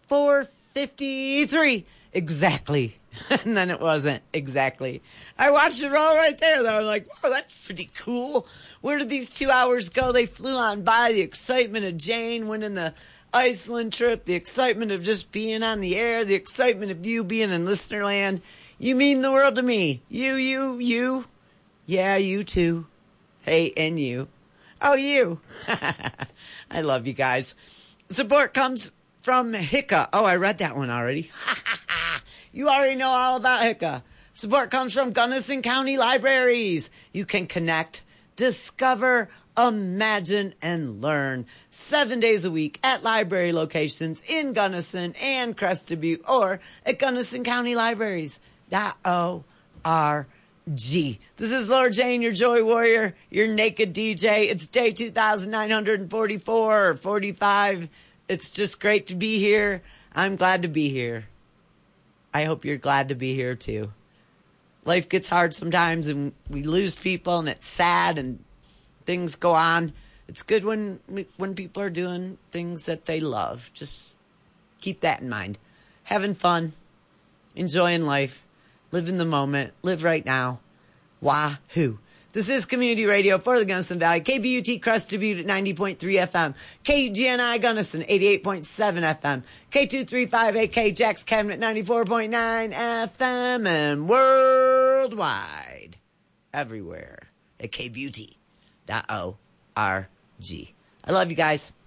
4:53 exactly. And then it wasn't exactly. I watched it all right there, though. I'm like, wow, that's pretty cool. Where did these 2 hours go? They flew on by. The excitement of Jane winning the Iceland trip, the excitement of just being on the air, the excitement of you being in listener land. You mean the world to me. You. Yeah, you too. Hey, and you. Oh, you. I love you guys. Support comes from HICA. Oh, I read that one already. You already know all about HICA. Support comes from Gunnison County Libraries. You can connect, discover, imagine, and learn 7 days a week at library locations in Gunnison and Crested Butte or at Gunnison County Libraries.org. This is Laura Jane, your Joy Warrior, your naked DJ. It's day 2,944 or 45. It's just great to be here. I'm glad to be here. I hope you're glad to be here too. Life gets hard sometimes and we lose people and it's sad and things go on. It's good when people are doing things that they love. Just keep that in mind. Having fun, enjoying life, live in the moment, live right now. Wahoo. This is Community Radio for the Gunnison Valley. KBUT Crested Butte at 90.3 FM. KGNI Gunnison 88.7 FM. K235AK Jack's Cabinet 94.9 FM. And worldwide, everywhere at KBUT.org. I love you guys.